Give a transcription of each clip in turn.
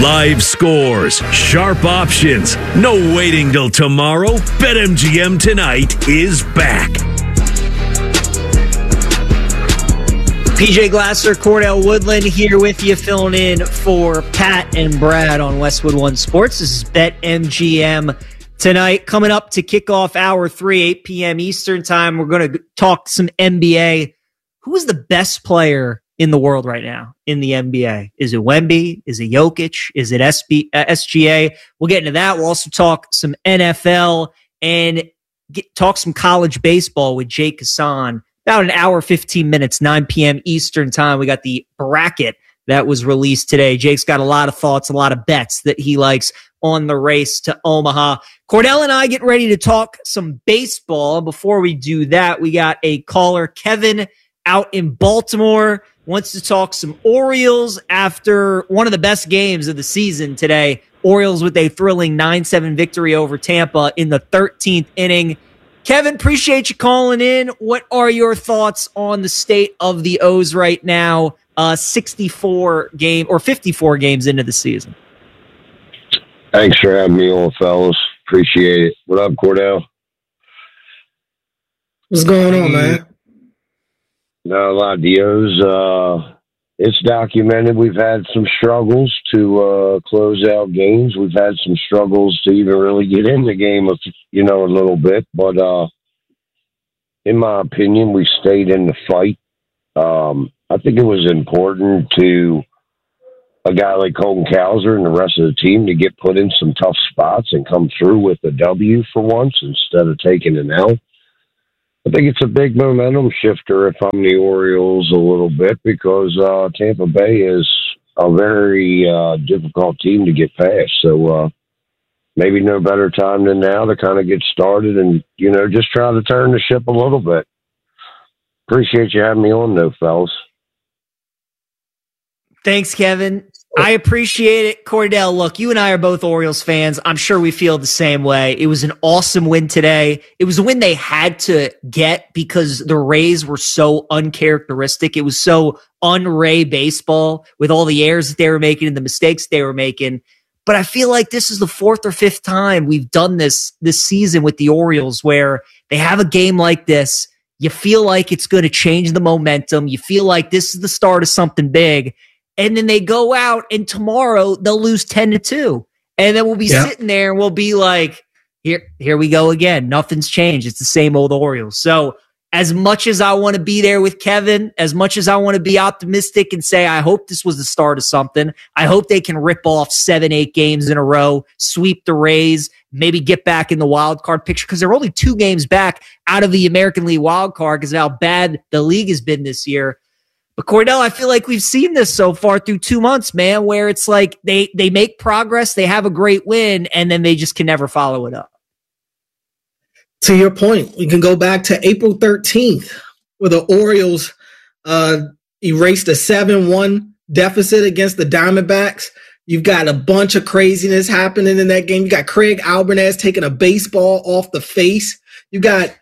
Live scores, sharp options, no waiting till tomorrow. BetMGM tonight is back. PJ Glasser, Cordell Woodland here with you, filling in for Pat and Brad on Westwood One Sports. This is BetMGM tonight. Coming up to kick off hour 3, 8 p.m. Eastern time, we're going to talk some NBA. Who is the best player in the world right now in the NBA? Is it Wemby? Is it Jokic? Is it SGA? We'll get into that. We'll also talk some NFL and talk some college baseball with Jake Hassan. About an hour, 15 minutes, 9 p.m. Eastern time. We got the bracket that was released today. Jake's got a lot of thoughts, a lot of bets that he likes on the race to Omaha. Cordell and I get ready to talk some baseball. Before we do that, we got a caller, Kevin, out in Baltimore, wants to talk some Orioles after one of the best games of the season today. Orioles with a thrilling 9-7 victory over Tampa in the 13th inning. Kevin, appreciate you calling in. What are your thoughts on the state of the O's right now, 54 games into the season? Thanks for having me on, fellas. Appreciate it. What up, Cordell? What's going on, man? Not a lot of the O's. It's documented. We've had some struggles to close out games. We've had some struggles to even really get in the game, a little bit. But in my opinion, we stayed in the fight. I think it was important to a guy like Colton Cowser and the rest of the team to get put in some tough spots and come through with a W for once instead of taking an L. I think it's a big momentum shifter if I'm the Orioles a little bit because Tampa Bay is a very difficult team to get past. So maybe no better time than now to kind of get started and, just try to turn the ship a little bit. Appreciate you having me on, though, fellas. Thanks, Kevin. I appreciate it. Cordell, look, you and I are both Orioles fans. I'm sure we feel the same way. It was an awesome win today. It was a win they had to get because the Rays were so uncharacteristic. It was so un-Ray baseball with all the errors that they were making and the mistakes they were making. But I feel like this is the 4th or 5th time we've done this season with the Orioles where they have a game like this. You feel like it's going to change the momentum. You feel like this is the start of something big. And then they go out and tomorrow they'll lose 10-2. And then we'll be sitting there and we'll be like, here we go again. Nothing's changed. It's the same old Orioles. So as much as I want to be there with Kevin, as much as I want to be optimistic and say, I hope this was the start of something. I hope they can rip off 7-8 games in a row, sweep the Rays, maybe get back in the wild card picture because they're only 2 games back out of the American League wild card because of how bad the league has been this year. But Cordell, I feel like we've seen this so far through 2 months, man, where it's like they make progress, they have a great win, and then they just can never follow it up. To your point, we can go back to April 13th, where the Orioles erased a 7-1 deficit against the Diamondbacks. You've got a bunch of craziness happening in that game. You got Craig Albanez taking a baseball off the face. You got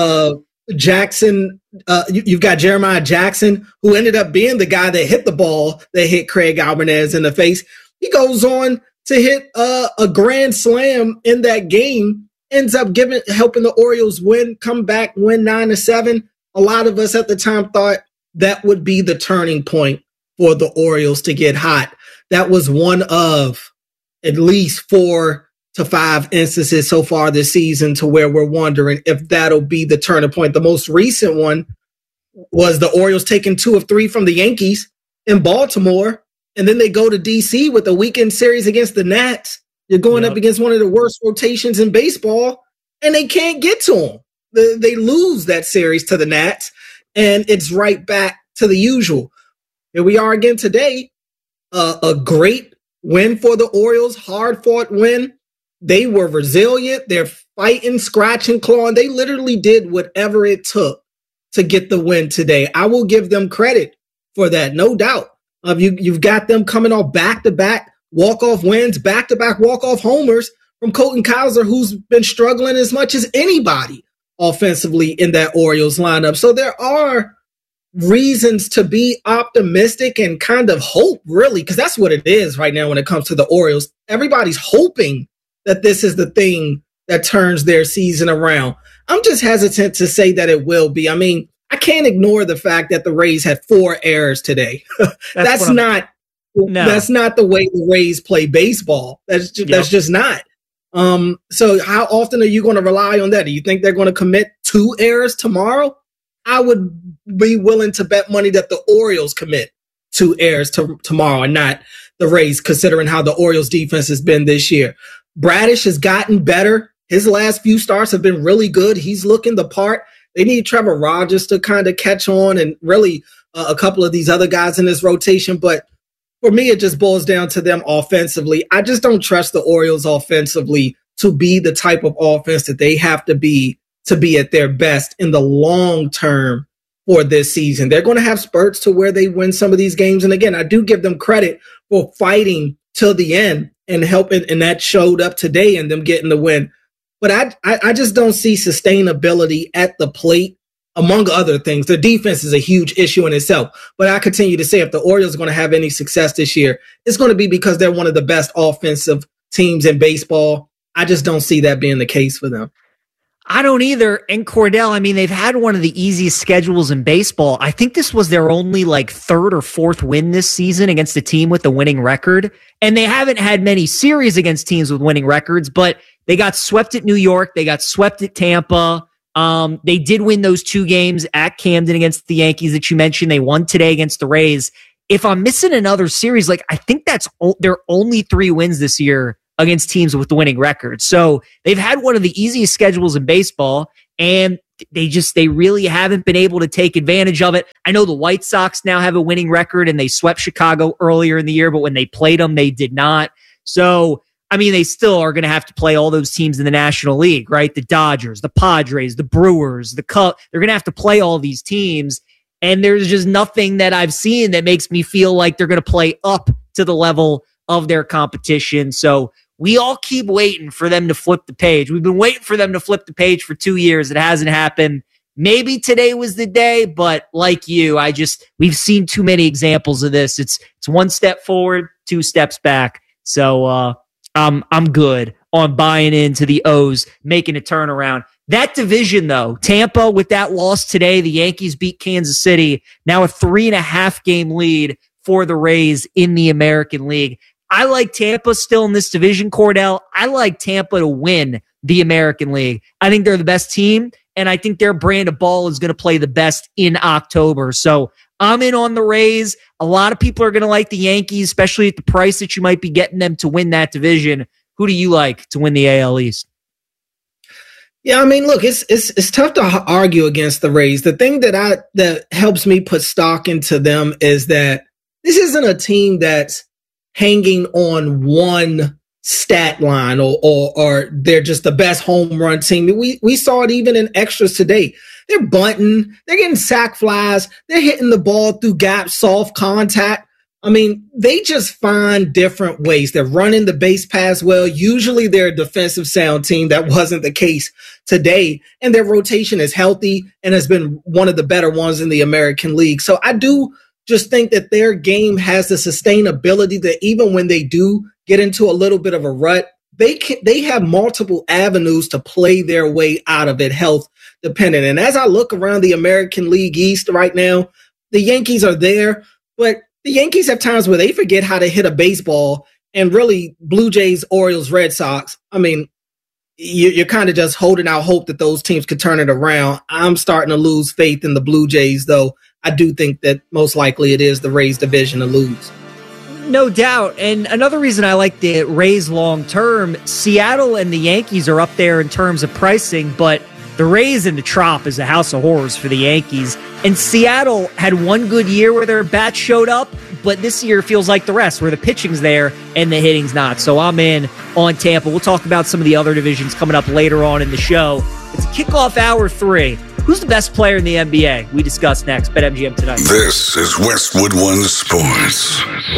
Jackson. You've got Jeremiah Jackson, who ended up being the guy that hit the ball that hit Craig Albanez in the face. He goes on to hit a grand slam in that game. Ends up helping the Orioles come back, win 9-7. A lot of us at the time thought that would be the turning point for the Orioles to get hot. That was one of at least 4 to 5 instances so far this season to where we're wondering if that'll be the turning point. The most recent one was the Orioles taking 2 of 3 from the Yankees in Baltimore, and then they go to D.C. with a weekend series against the Nats. You're going up against one of the worst rotations in baseball, and they can't get to them. They lose that series to the Nats, and it's right back to the usual. Here we are again today. A great win for the Orioles, hard-fought win. They were resilient. They're fighting, scratching, clawing. They literally did whatever it took to get the win today. I will give them credit for that, no doubt. You've got them coming off back-to-back walk-off wins, back-to-back walk-off homers from Colton Cowser, who's been struggling as much as anybody offensively in that Orioles lineup. So there are reasons to be optimistic and kind of hope, really, because that's what it is right now when it comes to the Orioles. Everybody's hoping that this is the thing that turns their season around. I'm just hesitant to say that it will be. I mean, I can't ignore the fact that the Rays had 4 errors today. That's not the way the Rays play baseball. That's just not. So how often are you going to rely on that? Do you think they're going to commit 2 errors tomorrow? I would be willing to bet money that the Orioles commit 2 errors tomorrow and not the Rays, considering how the Orioles defense has been this year. Bradish has gotten better. His last few starts have been really good. He's looking the part. They need Trevor Rogers to kind of catch on, and really a couple of these other guys in this rotation. But for me, it just boils down to them offensively. I just don't trust the Orioles offensively to be the type of offense that they have to be at their best in the long term for this season. They're going to have spurts to where they win some of these games. And again, I do give them credit for fighting till the end and helping, and that showed up today in them getting the win. But I just don't see sustainability at the plate, among other things. The defense is a huge issue in itself. But I continue to say if the Orioles are going to have any success this year, it's going to be because they're one of the best offensive teams in baseball. I just don't see that being the case for them. I don't either. And Cordell, I mean, they've had one of the easiest schedules in baseball. I think this was their only 3rd or 4th win this season against a team with a winning record. And they haven't had many series against teams with winning records, but they got swept at New York. They got swept at Tampa. They did win those 2 games at Camden against the Yankees that you mentioned. They won today against the Rays. If I'm missing another series, I think that's their only 3 wins this year against teams with the winning record. So they've had one of the easiest schedules in baseball, and they really haven't been able to take advantage of it. I know the White Sox now have a winning record, and they swept Chicago earlier in the year, but when they played them, they did not. So, I mean, they still are going to have to play all those teams in the National League, right? The Dodgers, the Padres, the Brewers, the Cubs. They're going to have to play all these teams, and there's just nothing that I've seen that makes me feel like they're going to play up to the level of their competition. So we all keep waiting for them to flip the page. We've been waiting for them to flip the page for 2 years. It hasn't happened. Maybe today was the day, but like you, we've seen too many examples of this. It's 1 step forward, 2 steps back. So I'm good on buying into the O's making a turnaround. That division, though, Tampa with that loss today, the Yankees beat Kansas City. Now a 3.5 game lead for the Rays in the American League. I like Tampa still in this division, Cordell. I like Tampa to win the American League. I think they're the best team, and I think their brand of ball is going to play the best in October. So I'm in on the Rays. A lot of people are going to like the Yankees, especially at the price that you might be getting them to win that division. Who do you like to win the AL East? Yeah, I mean, look, it's tough to argue against the Rays. The thing that helps me put stock into them is that this isn't a team that's hanging on one stat line or they're just the best home run team. We saw it even in extras today. They're bunting, they're getting sac flies, they're hitting the ball through gaps, soft contact. I mean, they just find different ways. They're running the base pass well. Usually they're a defensive sound team. That wasn't the case today. And their rotation is healthy and has been one of the better ones in the American League. So I do just think that their game has the sustainability that even when they do get into a little bit of a rut, they have multiple avenues to play their way out of it, health dependent. And as I look around the American League East right now, the Yankees are there, but the Yankees have times where they forget how to hit a baseball, and really Blue Jays, Orioles, Red Sox. I mean, you're kind of just holding out hope that those teams could turn it around. I'm starting to lose faith in the Blue Jays, though. I do think that most likely it is the Rays division to lose. No doubt. And another reason I like the Rays long term, Seattle and the Yankees are up there in terms of pricing, but the Rays and the Trop is a house of horrors for the Yankees. And Seattle had one good year where their bats showed up, but this year feels like the rest, where the pitching's there and the hitting's not. So I'm in on Tampa. We'll talk about some of the other divisions coming up later on in the show. It's kickoff hour 3. Who's the best player in the NBA? We discuss next. BetMGM tonight. This is Westwood One Sports.